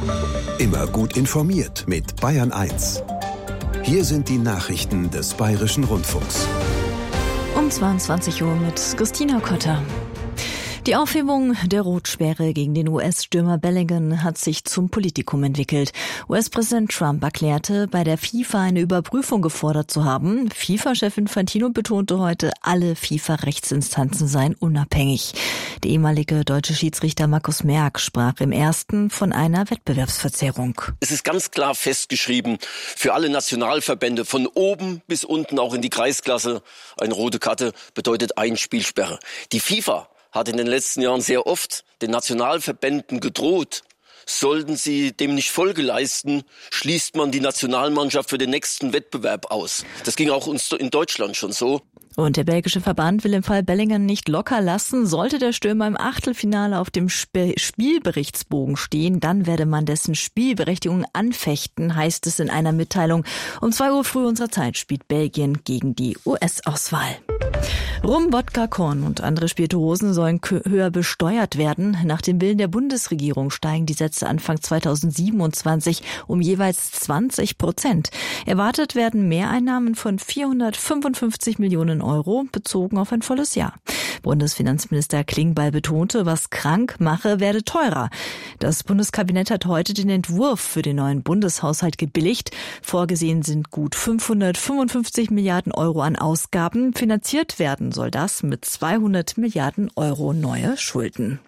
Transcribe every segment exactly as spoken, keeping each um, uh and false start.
Immer gut informiert mit Bayern eins. Hier sind die Nachrichten des Bayerischen Rundfunks. Um zweiundzwanzig Uhr mit Christina Kotter. Die Aufhebung der Rotsperre gegen den U S-Stürmer Bellingham hat sich zum Politikum entwickelt. U S-Präsident Trump erklärte, bei der FIFA eine Überprüfung gefordert zu haben. FIFA-Chef Infantino betonte heute, alle FIFA-Rechtsinstanzen seien unabhängig. Der ehemalige deutsche Schiedsrichter Markus Merck sprach im ersten von einer Wettbewerbsverzerrung. Es ist ganz klar festgeschrieben, für alle Nationalverbände von oben bis unten, auch in die Kreisklasse, eine rote Karte bedeutet Einspielsperre. Die FIFA hat in den letzten Jahren sehr oft den Nationalverbänden gedroht, sollten sie dem nicht Folge leisten, schließt man die Nationalmannschaft für den nächsten Wettbewerb aus. Das ging auch uns in Deutschland schon so. Und der belgische Verband will im Fall Bellingham nicht locker lassen. Sollte der Stürmer im Achtelfinale auf dem Sp- Spielberichtsbogen stehen, dann werde man dessen Spielberechtigung anfechten, heißt es in einer Mitteilung. Um zwei Uhr früh unserer Zeit spielt Belgien gegen die U S-Auswahl. Rum, Wodka, Korn und andere Spirituosen sollen höher besteuert werden. Nach dem Willen der Bundesregierung steigen die Sätze Anfang zweitausendsiebenundzwanzig um jeweils zwanzig Prozent. Erwartet werden Mehreinnahmen von vierhundertfünfundfünfzig Millionen Euro, bezogen auf ein volles Jahr. Bundesfinanzminister Klingbeil betonte, was krank mache, werde teurer. Das Bundeskabinett hat heute den Entwurf für den neuen Bundeshaushalt gebilligt. Vorgesehen sind gut fünfhundertfünfundfünfzig Milliarden Euro an Ausgaben. Finanziert werden soll das mit zweihundert Milliarden Euro neue Schulden.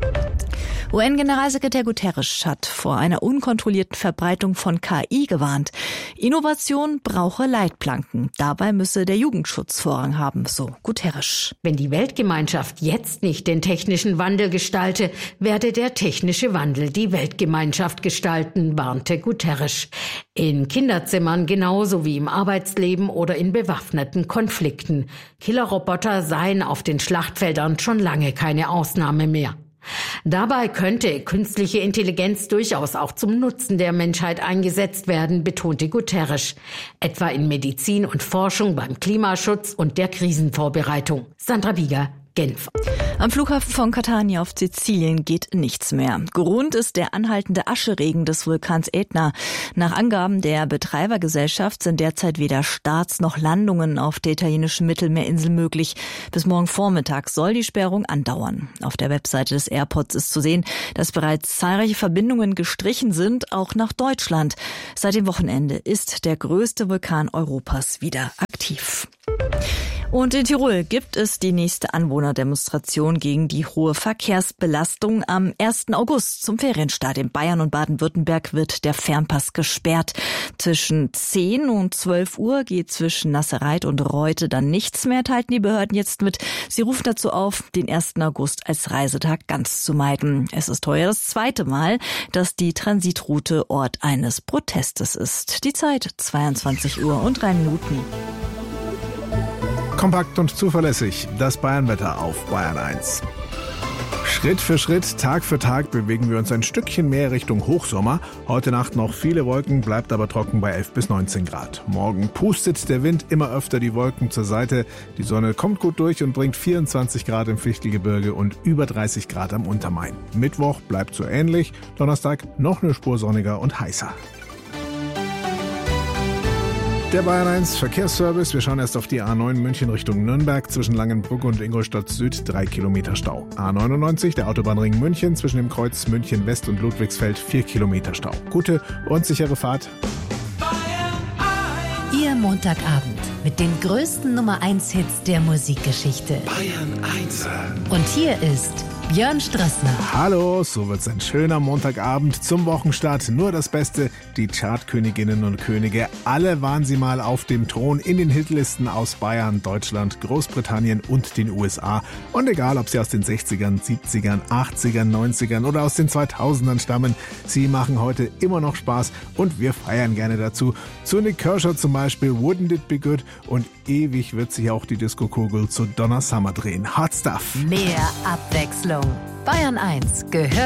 U N-Generalsekretär Guterres hat vor einer unkontrollierten Verbreitung von K I gewarnt. Innovation brauche Leitplanken. Dabei müsse der Jugendschutz Vorrang haben, so Guterres. Wenn die Weltgemeinschaft jetzt nicht den technischen Wandel gestalte, werde der technische Wandel die Weltgemeinschaft gestalten, warnte Guterres. In Kinderzimmern genauso wie im Arbeitsleben oder in bewaffneten Konflikten. Killerroboter seien auf den Schlachtfeldern schon lange keine Ausnahme mehr. Dabei könnte künstliche Intelligenz durchaus auch zum Nutzen der Menschheit eingesetzt werden, betonte Guterres. Etwa in Medizin und Forschung, beim Klimaschutz und der Krisenvorbereitung. Sandra Bieger, Genf. Am Flughafen von Catania auf Sizilien geht nichts mehr. Grund ist der anhaltende Ascheregen des Vulkans Ätna. Nach Angaben der Betreibergesellschaft sind derzeit weder Starts noch Landungen auf der italienischen Mittelmeerinsel möglich. Bis morgen Vormittag soll die Sperrung andauern. Auf der Webseite des Airports ist zu sehen, dass bereits zahlreiche Verbindungen gestrichen sind, auch nach Deutschland. Seit dem Wochenende ist der größte Vulkan Europas wieder aktiv. Und in Tirol gibt es die nächste Anwohnerdemonstration gegen die hohe Verkehrsbelastung. Am ersten August zum Ferienstart in Bayern und Baden-Württemberg wird der Fernpass gesperrt. Zwischen zehn und zwölf Uhr geht zwischen Nassereit und Reute dann nichts mehr, teilten die Behörden jetzt mit. Sie rufen dazu auf, den ersten August als Reisetag ganz zu meiden. Es ist heuer das zweite Mal, dass die Transitroute Ort eines Protestes ist. Die Zeit zweiundzwanzig Uhr und drei Minuten. Kompakt und zuverlässig, das Bayernwetter auf Bayern eins. Schritt für Schritt, Tag für Tag bewegen wir uns ein Stückchen mehr Richtung Hochsommer. Heute Nacht noch viele Wolken, bleibt aber trocken bei elf bis neunzehn Grad. Morgen pustet der Wind immer öfter die Wolken zur Seite. Die Sonne kommt gut durch und bringt vierundzwanzig Grad im Fichtelgebirge und über dreißig Grad am Untermain. Mittwoch bleibt so ähnlich, Donnerstag noch eine Spur sonniger und heißer. Der Bayern eins Verkehrsservice. Wir schauen erst auf die A neun München Richtung Nürnberg. Zwischen Langenbrück und Ingolstadt Süd drei Kilometer Stau. A neunundneunzig, der Autobahnring München. Zwischen dem Kreuz München West und Ludwigsfeld vier Kilometer Stau. Gute und sichere Fahrt. Ihr Montagabend mit den größten Nummer eins Hits der Musikgeschichte. Bayern eins. Und hier ist Björn Strössner. Hallo, so wird's ein schöner Montagabend zum Wochenstart. Nur das Beste, die Chartköniginnen und Könige. Alle waren sie mal auf dem Thron in den Hitlisten aus Bayern, Deutschland, Großbritannien und den U S A. Und egal, ob sie aus den sechzigern, siebzigern, achtzigern, neunzigern oder aus den zweitausendern stammen, sie machen heute immer noch Spaß und wir feiern gerne dazu. Zu Nick Kershaw zum Beispiel, Wouldn't It Be Good? Und ewig wird sich auch die Disco-Kugel zu Donna Summer drehen. Hot Stuff. Mehr Abwechslung. Bayern eins gehört